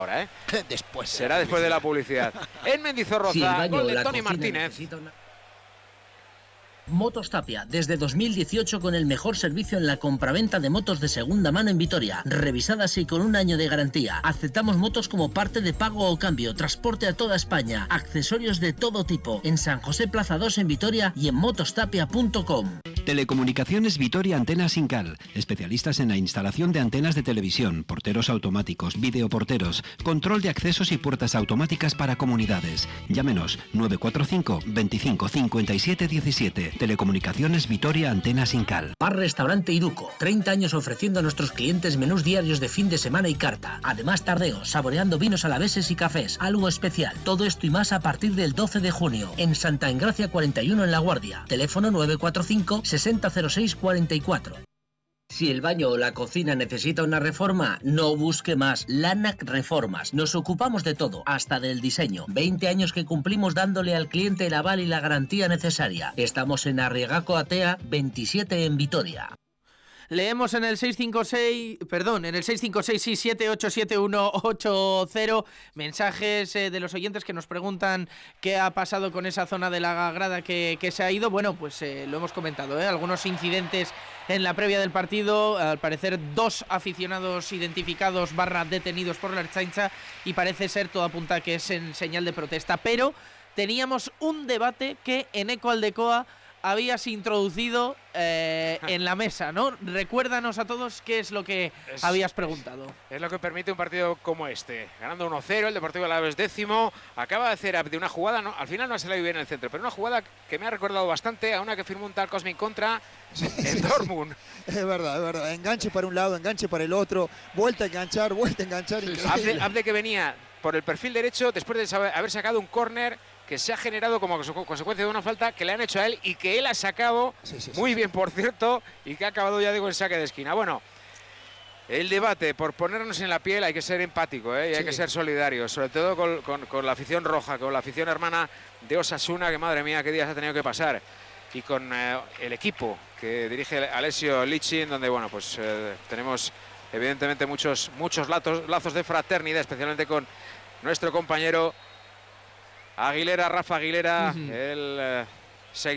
ahora, ¿eh? Después será después de la publicidad. En Mendizorroza, gol de Toni Martínez. Motos Tapia, desde 2018 con el mejor servicio en la compraventa de motos de segunda mano en Vitoria, revisadas y con un año de garantía. Aceptamos motos como parte de pago o cambio, transporte a toda España, accesorios de todo tipo, en San José Plaza 2 en Vitoria y en motostapia.com. Telecomunicaciones Vitoria Antenas Incal, especialistas en la instalación de antenas de televisión, porteros automáticos, videoporteros, control de accesos y puertas automáticas para comunidades. Llámenos 945 25 57 17. Telecomunicaciones Vitoria Antenas Incal. Bar Restaurante Iruko, 30 años ofreciendo a nuestros clientes menús diarios de fin de semana y carta. Además tardeos, saboreando vinos alaveses y cafés, algo especial. Todo esto y más a partir del 12 de junio. En Santa Engracia 41 en La Guardia. Teléfono 945 6006 44. Si el baño o la cocina necesita una reforma, no busque más. Lanac Reformas. Nos ocupamos de todo, hasta del diseño. 20 años que cumplimos dándole al cliente el aval y la garantía necesaria. Estamos en Arriegaco Atea 27 en Vitoria. Leemos en el 656-6787180 mensajes de los oyentes que nos preguntan qué ha pasado con esa zona de la grada que se ha ido. Bueno, pues lo hemos comentado, algunos incidentes en la previa del partido. Al parecer 2 aficionados identificados / detenidos por la Ertzaintza y parece ser, todo apunta que es en señal de protesta. Pero teníamos un debate que Eneko Aldecoa habías introducido en la mesa, ¿no? Recuérdanos a todos qué es lo que habías preguntado. Es lo que permite un partido como este. Ganando 1-0, el Deportivo Alavés 10º. Acaba de hacer de una jugada, ¿no? Al final no ha salido bien en el centro, pero una jugada que me ha recordado bastante a una que firmó un tal Cosmin contra el Dortmund. Es verdad, es verdad. Enganche para un lado, enganche para el otro. Vuelta a enganchar, vuelta a enganchar. Abde que venía por el perfil derecho después de haber sacado un córner que se ha generado como consecuencia de una falta que le han hecho a él y que él ha sacado muy bien, por cierto, y que ha acabado, ya digo, en saque de esquina. Bueno, el debate, por ponernos en la piel, hay que ser empático, y hay que ser solidario, sobre todo con la afición roja, con la afición hermana de Osasuna, que madre mía, qué días ha tenido que pasar, y con el equipo que dirige Alessio Licin, donde, bueno, pues tenemos evidentemente muchos lazos de fraternidad, especialmente con nuestro compañero Aguilera, Rafa Aguilera, el